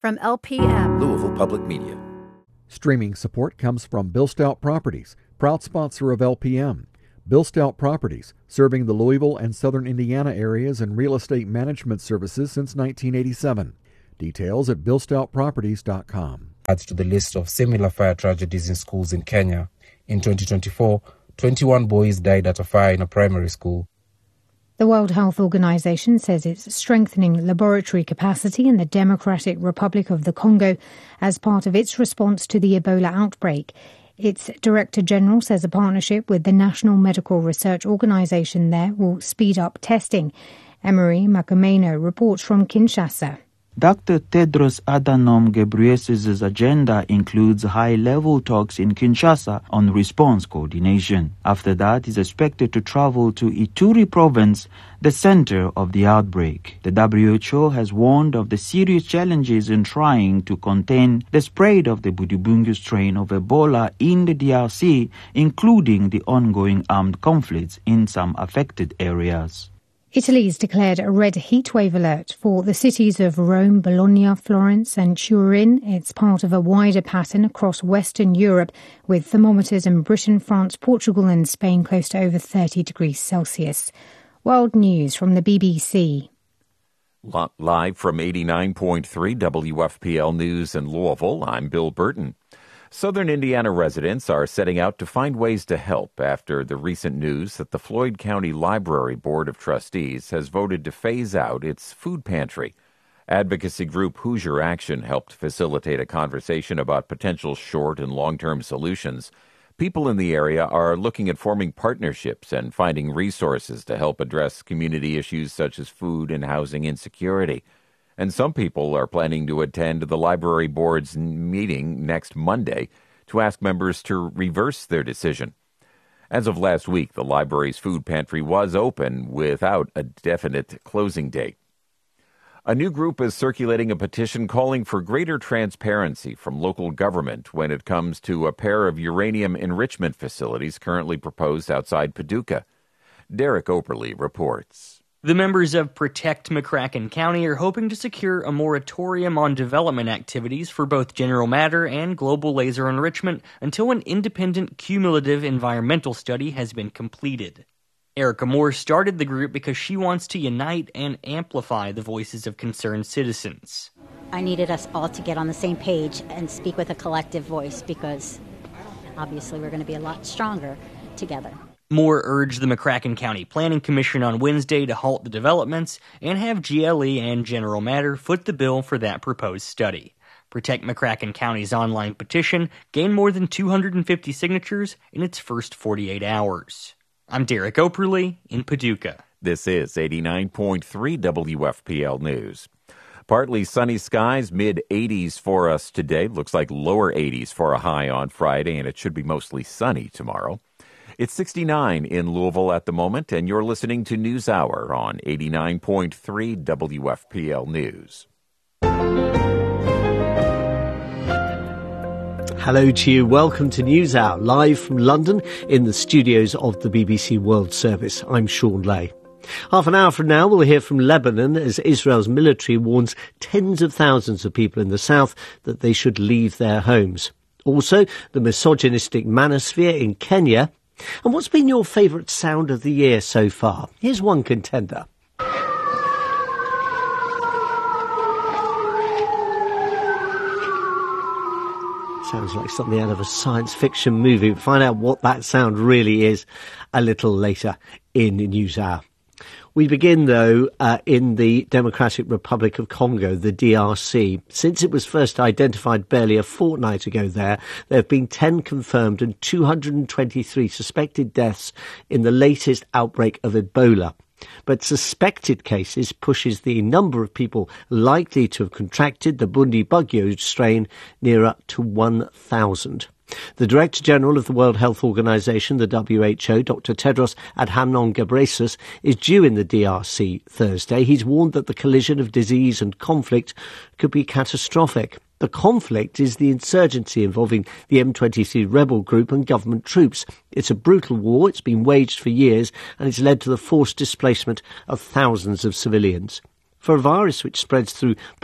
from LPM. Louisville Public Media. Streaming support comes from Bill Stout Properties, proud sponsor of LPM. Bill Stout Properties, serving the Louisville and southern Indiana areas in real estate management services since 1987. Details at billstoutproperties.com. Adds to the list of similar fire tragedies in schools in Kenya. In 2024, 21 boys died at a fire in a primary school. The World Health Organization says it's strengthening laboratory capacity in the Democratic Republic of the Congo as part of its response to the Ebola outbreak. Its Director General says a partnership with the National Medical Research Organization there will speed up testing. Emery Makumeno reports from Kinshasa. Dr. Tedros Adhanom Ghebreyesus' agenda includes high-level talks in Kinshasa on response coordination. After that, he's expected to travel to Ituri province, the center of the outbreak. The WHO has warned of the serious challenges in trying to contain the spread of the Budibungu strain of Ebola in the DRC, including the ongoing armed conflicts in some affected areas. Italy's declared a red heatwave alert for the cities of Rome, Bologna, Florence and Turin. It's part of a wider pattern across Western Europe, with thermometers in Britain, France, Portugal and Spain close to over 30 degrees Celsius. World News from the BBC. Live from 89.3 WFPL News in Louisville, I'm Bill Burton. Southern Indiana residents are setting out to find ways to help after the recent news that the Floyd County Library Board of Trustees has voted to phase out its food pantry. Advocacy group Hoosier Action helped facilitate a conversation about potential short- and long-term solutions. People in the area are looking at forming partnerships and finding resources to help address community issues such as food and housing insecurity. And some people are planning to attend the library board's meeting next Monday to ask members to reverse their decision. As of last week, the library's food pantry was open without a definite closing date. A new group is circulating a petition calling for greater transparency from local government when it comes to a pair of uranium enrichment facilities currently proposed outside Paducah. Derek Oberle reports. The members of Protect McCracken County are hoping to secure a moratorium on development activities for both General Matter and Global Laser Enrichment until an independent cumulative environmental study has been completed. Erica Moore started the group because she wants to unite and amplify the voices of concerned citizens. I needed us all to get on the same page and speak with a collective voice because obviously we're going to be a lot stronger together. Moore urged the McCracken County Planning Commission on Wednesday to halt the developments and have GLE and General Matter foot the bill for that proposed study. Protect McCracken County's online petition gained more than 250 signatures in its first 48 hours. I'm Derek Oberle in Paducah. This is 89.3 WFPL News. Partly sunny skies, mid-80s for us today. Looks like lower 80s for a high on Friday, and it should be mostly sunny tomorrow. It's 69 in Louisville at the moment, and you're listening to News Hour on 89.3 WFPL News. Hello to you. Welcome to News Hour, live from London in the studios of the BBC World Service. I'm Sean Lay. Half an hour from now, we'll hear from Lebanon as Israel's military warns tens of thousands of people in the south that they should leave their homes. Also, the misogynistic manosphere in Kenya. And what's been your favourite sound of the year so far? Here's one contender. Sounds like something out of a science fiction movie. We'll find out what that sound really is a little later in News Hour. We begin, though, in the Democratic Republic of Congo, the DRC. Since it was first identified barely a fortnight ago there have been 10 confirmed and 223 suspected deaths in the latest outbreak of Ebola. But suspected cases pushes the number of people likely to have contracted the Bundibugyo strain nearer to 1,000. The Director General of the World Health Organization, the WHO, Dr. Tedros Adhanom Ghebreyesus, is due in the DRC Thursday. He's warned that the collision of disease and conflict could be catastrophic. The conflict is the insurgency involving the M23 rebel group and government troops. It's a brutal war. It's been waged for years, and it's led to the forced displacement of thousands of civilians. For a virus which spreads through